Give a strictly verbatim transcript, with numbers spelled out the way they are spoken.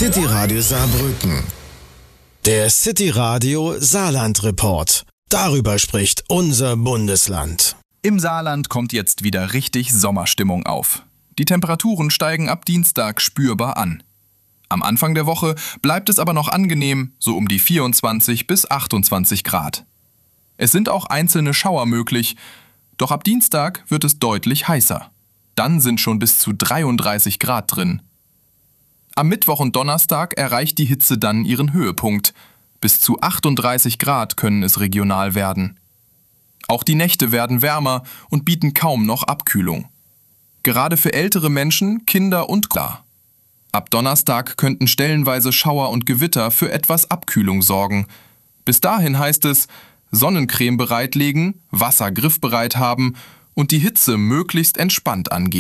City Radio Saarbrücken. Der City Radio Saarland Report. Darüber spricht unser Bundesland. Im Saarland kommt jetzt wieder richtig Sommerstimmung auf. Die Temperaturen steigen ab Dienstag spürbar an. Am Anfang der Woche bleibt es aber noch angenehm, so um die vierundzwanzig bis achtundzwanzig Grad. Es sind auch einzelne Schauer möglich, doch ab Dienstag wird es deutlich heißer. Dann sind schon bis zu dreiunddreißig Grad drin. Am Mittwoch und Donnerstag erreicht die Hitze dann ihren Höhepunkt. Bis zu achtunddreißig Grad können es regional werden. Auch die Nächte werden wärmer und bieten kaum noch Abkühlung. Gerade für ältere Menschen, Kinder und Kinder. Ab Donnerstag könnten stellenweise Schauer und Gewitter für etwas Abkühlung sorgen. Bis dahin heißt es, Sonnencreme bereitlegen, Wasser griffbereit haben und die Hitze möglichst entspannt angehen.